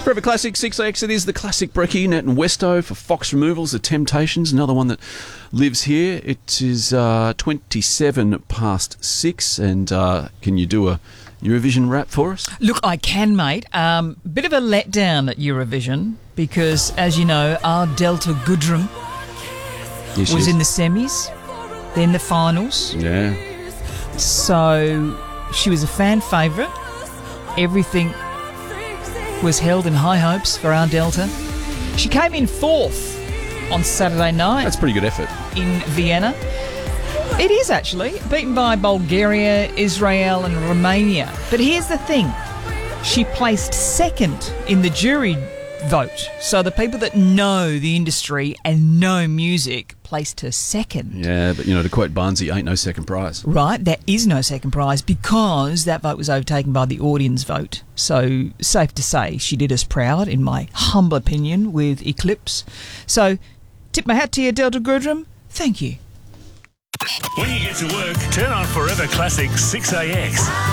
Forever Classic 6AX, it is the classic brekkie, Nat and Westo for Fox Removals, The Temptations, another one that lives here. It is 27 past 6, and can you do a Eurovision rap for us? Look, I can, mate. Bit of a letdown at Eurovision because, as you know, our Delta Goodrum was in the semis, then the finals. Yeah. So she was a fan favourite. Everything was held in high hopes for our Delta. She came in fourth on Saturday night. That's pretty good effort. In Vienna. It is actually, beaten by Bulgaria, Israel and Romania. But here's the thing. She placed second in the jury vote. So the people that know the industry and know music placed her second. Yeah, but, to quote Barnesy, ain't no second prize. Right, there is no second prize because that vote was overtaken by the audience vote. So, safe to say, she did us proud, in my humble opinion, with Eclipse. So, tip my hat to you, Delta Goodrum. Thank you. When you get to work, turn on Forever Classic 6AX.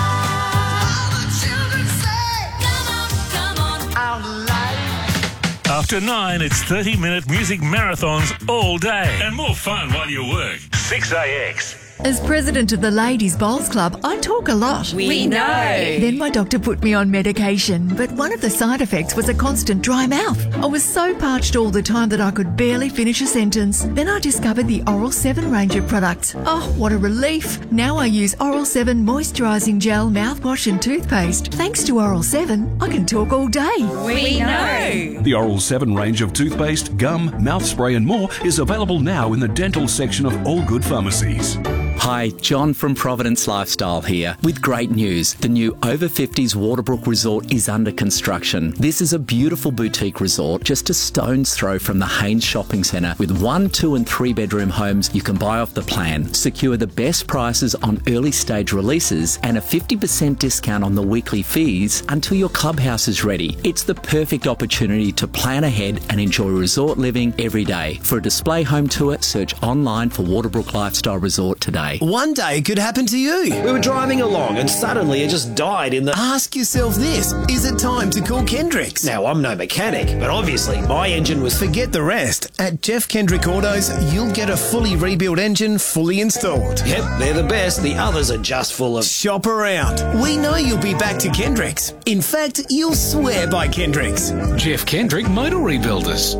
After 9, it's 30-minute music marathons all day. And more fun while you work. 6AX. As president of the Ladies Bowls Club, I talk a lot. We know. Then my doctor put me on medication, but one of the side effects was a constant dry mouth. I was so parched all the time that I could barely finish a sentence. Then I discovered the Oral 7 range of products. Oh, what a relief. Now I use Oral 7 moisturising gel, mouthwash and toothpaste. Thanks to Oral 7, I can talk all day. We know. The Oral 7 range of toothpaste, gum, mouth spray and more is available now in the dental section of all good pharmacies. Hi, John from Providence Lifestyle here with great news. The new Over 50s Waterbrook Resort is under construction. This is a beautiful boutique resort just a stone's throw from the Haynes Shopping Centre with 1, 2 and 3 bedroom homes you can buy off the plan. Secure the best prices on early stage releases and a 50% discount on the weekly fees until your clubhouse is ready. It's the perfect opportunity to plan ahead and enjoy resort living every day. For a display home tour, search online for Waterbrook Lifestyle Resort today. One day it could happen to you. We were driving along and suddenly it just died in the... Ask yourself this, is it time to call Kendricks? Now, I'm no mechanic, but obviously my engine was... Forget the rest. At Jeff Kendrick Autos, you'll get a fully rebuilt engine fully installed. Yep, they're the best. The others are just full of... Shop around. We know you'll be back to Kendricks. In fact, you'll swear by Kendricks. Jeff Kendrick Motor Rebuilders.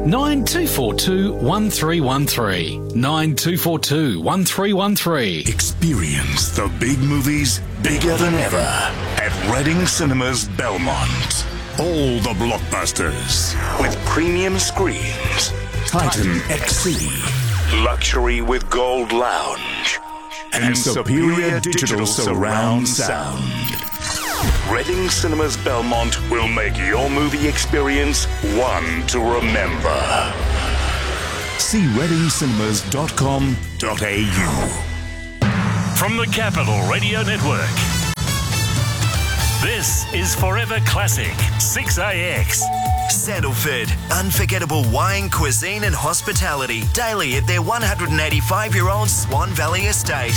9242 1313. 9242 1313. Experience the big movies bigger than ever at Reading Cinemas Belmont. All the blockbusters with premium screens. Titan XC, luxury with gold lounge, and superior digital surround sound. Reading Cinemas Belmont will make your movie experience one to remember. See readingcinemas.com.au. From the Capital Radio Network, this is Forever Classic 6AX. Sandalford, unforgettable wine, cuisine and hospitality daily at their 185-year-old Swan Valley estate.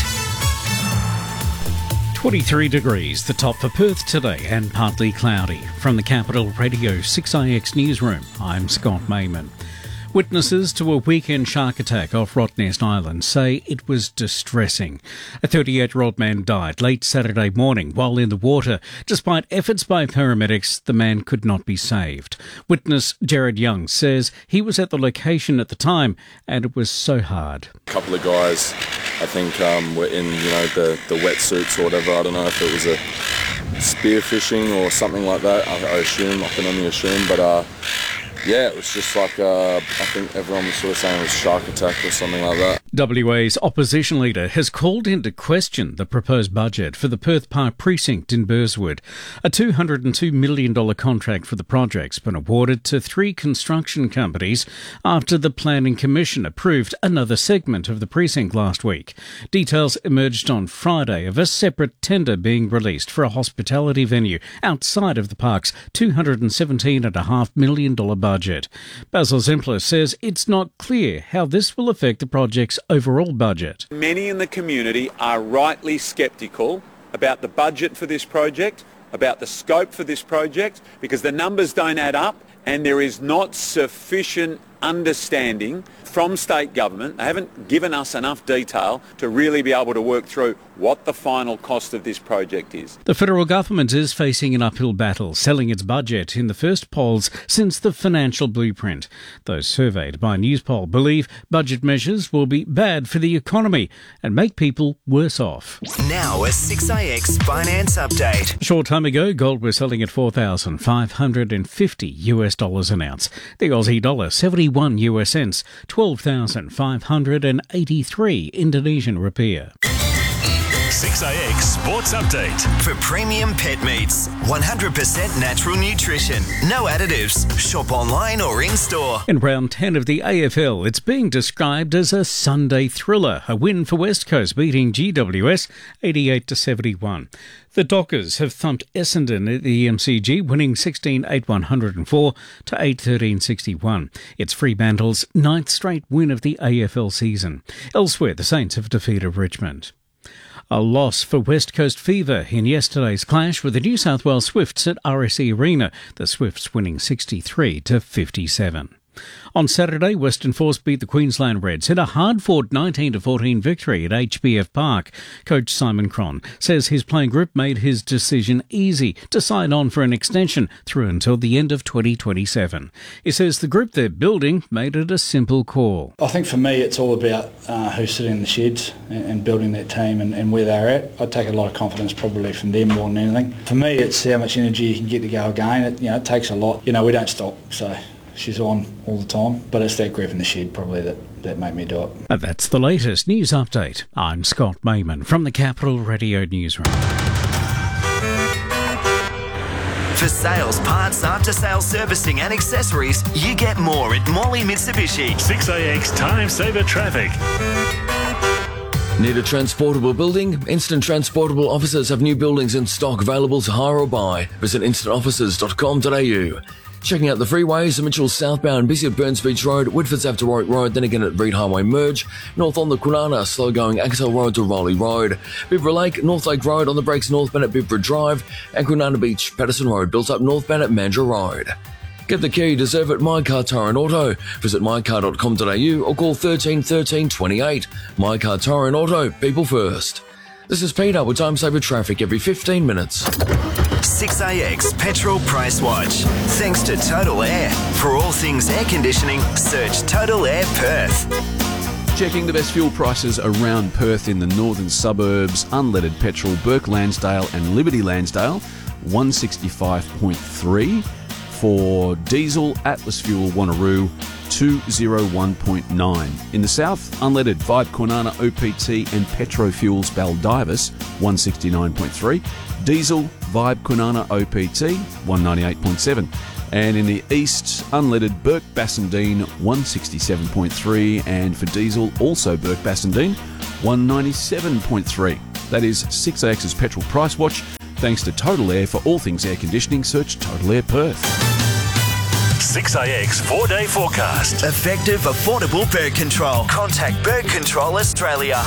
23 degrees, the top for Perth today, and partly cloudy. From the Capital Radio 6AX newsroom, I'm Scott Mayman. Witnesses to a weekend shark attack off Rottnest Island say it was distressing. A 38-year-old man died late Saturday morning while in the water. Despite efforts by paramedics, the man could not be saved. Witness Jared Young says he was at the location at the time and it was so hard. A couple of guys, I think, were in, the wetsuits or whatever. I don't know if it was a spear fishing or something like that. I assume, I can only assume, but yeah, it was just like, I think everyone was sort of saying it was shark attack or something like that. WA's opposition leader has called into question the proposed budget for the Perth Park precinct in Burswood. A $202 million contract for the project's been awarded to 3 construction companies after the Planning Commission approved another segment of the precinct last week. Details emerged on Friday of a separate tender being released for a hospitality venue outside of the park's $217.5 million budget. Basil Zempler says it's not clear how this will affect the project's overall budget. Many in the community are rightly sceptical about the budget for this project about the scope for this project because the numbers don't add up and there is not sufficient understanding from state government. They haven't given us enough detail to really be able to work through what the final cost of this project is. The federal government is facing an uphill battle, selling its budget in the first polls since the financial blueprint. Those surveyed by Newspoll believe budget measures will be bad for the economy and make people worse off. Now a 6AX finance update. A short time ago, gold was selling at $4,550 an ounce. The Aussie dollar 71 US cents, 12,583 Indonesian rupiah. 6AX Sports Update. For premium pet meats, 100% natural nutrition, no additives. Shop online or in-store. In round 10 of the AFL, it's being described as a Sunday thriller. A win for West Coast beating GWS 88-71. The Dockers have thumped Essendon at the MCG, winning 16-8-104 to 8-13-61. It's Fremantle's 9th straight win of the AFL season. Elsewhere, the Saints have defeated Richmond. A loss for West Coast Fever in yesterday's clash with the New South Wales Swifts at RSE Arena, the Swifts winning 63-57. On Saturday, Western Force beat the Queensland Reds in a hard-fought 19-14 victory at HBF Park. Coach Simon Cron says his playing group made his decision easy to sign on for an extension through until the end of 2027. He says the group they're building made it a simple call. I think for me it's all about who's sitting in the sheds and building that team and where they're at. I take a lot of confidence probably from them more than anything. For me it's how much energy you can get to go again. It takes a lot. We don't stop, so she's on all the time, but it's that group in the shed probably that made me do it. And that's the latest news update. I'm Scott Mayman from the Capital Radio Newsroom. For sales, parts, after-sales servicing and accessories, you get more at Morley Mitsubishi. 6AX Time Saver Traffic. Need a transportable building? Instant Transportable Offices have new buildings in stock available to hire or buy. Visit instantoffices.com.au. Checking out the freeways, Mitchell southbound, busy at Burns Beach Road, Woodford's after Warwick Road, then again at Reed Highway Merge. North on the Kwinana, slow going Axel Road to Raleigh Road. Bibra Lake, North Lake Road on the brakes northbound at Bibra Drive. And Kwinana Beach, Patterson Road, built up northbound at Mandurah Road. Get the key, deserve it, My Car Tire and Auto. Visit mycar.com.au or call 13 13 28. My Car Tire and Auto, people first. This is Peter with Time Saver Traffic every 15 minutes. 6AX Petrol Price Watch. Thanks to Total Air. For all things air conditioning, search Total Air Perth. Checking the best fuel prices around Perth in the northern suburbs. Unleaded petrol, Burke Lansdale and Liberty Lansdale, 165.3. For diesel, Atlas Fuel Wanneroo, 201.9. In the south, unleaded Vibe Kwinana OPT and Petro Fuels Baldivis, 169.3. Diesel, Vibe Kwinana OPT, 198.7. And in the east, unleaded Burke Bassendean, 167.3. And for diesel, also Burke Bassendean, 197.3. That is 6AX's Petrol Price Watch. Thanks to Total Air. For all things air conditioning, search Total Air Perth. 6AX 4-day forecast. Effective, affordable bird control. Contact Bird Control Australia.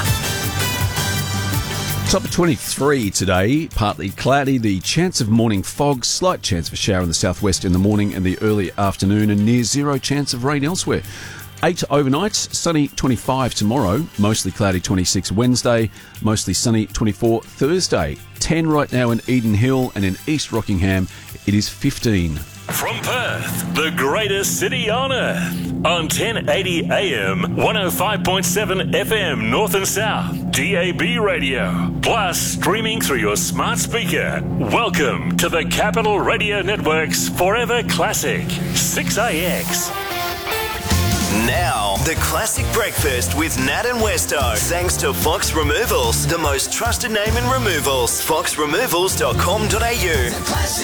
Top of 23 today, partly cloudy, the chance of morning fog, slight chance of a shower in the southwest in the morning and the early afternoon, and near zero chance of rain elsewhere. 8 overnights, sunny 25 tomorrow, mostly cloudy 26 Wednesday, mostly sunny 24 Thursday. 10 right now in Eden Hill, and in East Rockingham it is 15. From Perth, the greatest city on earth. On 1080 AM, 105.7 FM North and South, DAB radio. Plus, streaming through your smart speaker. Welcome to the Capital Radio Network's Forever Classic, 6AX. Now, the classic breakfast with Nat and Westo. Thanks to Fox Removals, the most trusted name in removals. foxremovals.com.au.